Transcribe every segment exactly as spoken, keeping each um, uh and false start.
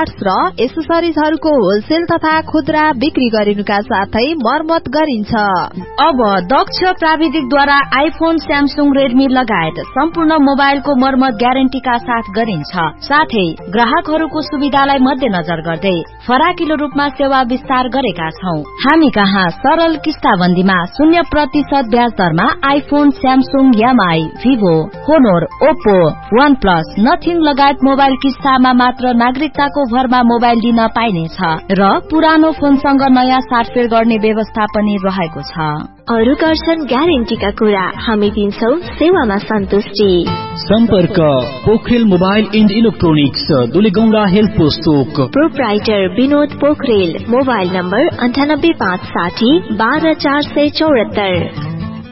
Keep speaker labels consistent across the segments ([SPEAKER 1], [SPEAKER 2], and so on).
[SPEAKER 1] Parts र एसेसरिजहरुको wholesale तथा खुद्रा बिक्री गरिनुका साथै मर्मत गरिन्छ।
[SPEAKER 2] अब दक्ष प्राविधिकद्वारा आइफोन, स्यामसुङ, रेडमी लगायत सम्पूर्ण मोबाइलको मर्मत ग्यारेन्टीका साथ गरिन्छ। साथै ग्राहकहरुको सुविधालाई मध्यनजर गर्दै फराकिलो रूपमा सेवा विस्तार गरेका छौं। हामी कहाँ सरल किस्ताबन्दीमा शून्य प्रतिशत ब्याज दरमा iPhone, Samsung, MI, Vivo, होनोर, Oppo, one plus, nothing लगायत मोबाइल किस्तामा मात्र नागरिकताको भरमा मोबाइल दिन पाइनेछ र पुरानो फोनसँग नयाँ साटफेर गर्ने व्यवस्था पनि रहेको छ।
[SPEAKER 3] अरु गर्छन् ग्यारेन्टीका कुरा, हामी दिन्छौ सेवामा सन्तुष्टि।
[SPEAKER 4] सम्पर्क Pokharel mobile and electronics, Dulegaunda health post Chowk.
[SPEAKER 3] Proprietor Vinod Pokharel, mobile number अन्ठानब्बे पाँच साठी बाह्र चार सय चौरात्तर।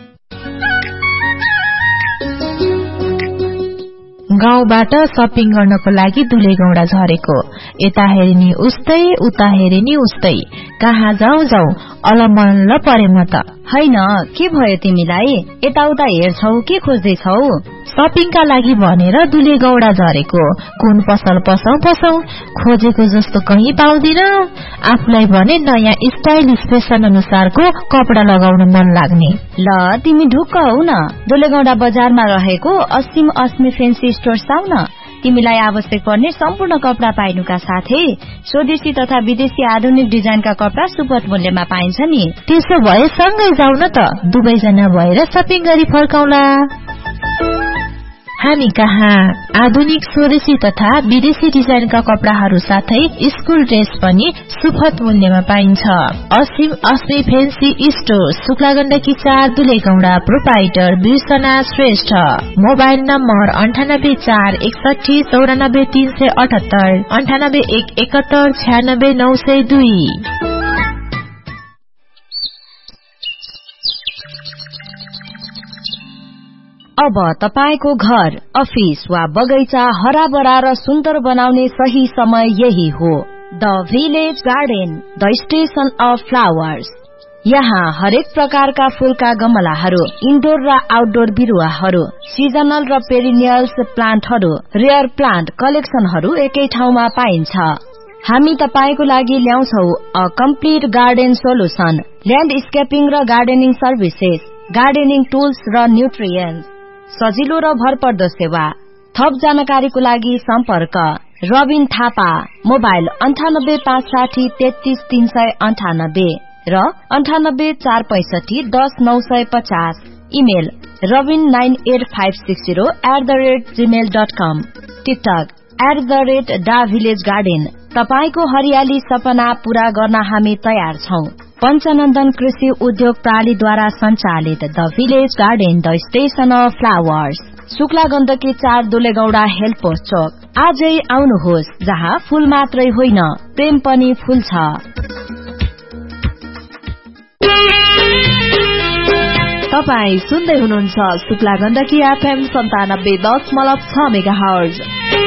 [SPEAKER 5] गाउँबाट शपिङ गर्नको लागि दुलेगौंडा झरेको, यता हेरिनी उस्तै उता हेरिनी उस्तै, कहाँ जाउँ जाउँ अलमल्ल परे म त।
[SPEAKER 2] हैन, के भयो तिमीलाई? यताउता हेर्छौ के खोज्दैछौ?
[SPEAKER 5] शपिङका लागि भनेर दुलेगौंडा झरेको, कुन पसल पसौ पसौ, खोजेको जस्तो कहीँ पाउँदिन। आफूलाई भने नयाँ स्टाइलिश फेसन अनुसारको कपडा लगाउन मन लाग्ने।
[SPEAKER 2] ल तिमी ढुक्क हौ न, दुलेगौंडा बजारमा रहेको असीम अस्मी फेन्सी स्टोर्स आउ न। तिमीलाई आवश्यक पर्ने सम्पूर्ण कपडा पाइनुका साथै स्वदेशी तथा विदेशी आधुनिक डिजाइनका कपडा सुपथ मूल्यमा पाइन्छ नि।
[SPEAKER 5] त्यसो भए सँगै जाउ न त, दुवैजना भएर शपिङ गरी फर्काउला। हामी कहाँ आधुनिक स्वदेशी तथा विदेशी डिजाइनका कपडाहरू साथै स्कुल ड्रेस पनि सुपथ मूल्यमा पाइन्छ। असीम अस्मी फेन्सी स्टोर, शुक्लागण्डकी चार, Dulegaunda. Proprietor बिर्सना Shrestha. Mobile number अन्ठानब्बे चार एकसठी चौरानब्बे तीन सय अठहत्तर, अन्ठानब्बे एक एकहत्तर छ्यानब्बे नौ सय दुई।
[SPEAKER 2] अब तपाईको घर, अफिस वा बगैँचा हराभरा र सुन्दर बनाउने सही समय यही हो। The village garden, the station of flowers. यहाँ हरेक प्रकारका फूलका गमलाहरू, इन्डोर र आउटडोर बिरुवाहरू, सिजनल र पेरिनियल्स प्लान्टहरू, रेयर प्लान्ट कलेक्सनहरू एकै ठाउँमा पाइन्छ। हामी तपाईको लागि ल्याउँछौ अ कम्प्लिट गार्डन सोलुसन, ल्यान्डस्केपिङ र गार्डनिङ सर्भिसेस, गार्डनिङ टुल्स र न्युट्रिएन्ट्स, सजिलो र भरपर्दो सेवा। थप जानकारीको लागि सम्पर्क रबिन थापा, मोबाइल अन्ठानब्बे पाँच साठी तेत्तीस तीन सय अन्ठानब्बे र अन्ठानब्बे चार पैसठी दस नौ सय पचास। Email Rabin nine at five six zero at the rate Gmail dot com. TikTok at the rate डा भिलेज गार्डन। तपाईको हरियाली सपना पूरा गर्न हामी तयार छौं। पञ्चनन्दन कृषि उद्योग प्रणालीद्वारा सञ्चालित the village garden, the station of flowers, Shukla Gandaki चार, दुलेगौंडा हेल्थ पोस्ट चोक। आजै आउनुहोस्, जहाँ फूल मात्रै होइन प्रेम पनि फूल छ।
[SPEAKER 1] तपाई सुन्दै हुनुहुन्छ शुक्ला गण्डकी एफएम सन्तानब्बे दशमलव छ मेगा हर्ज।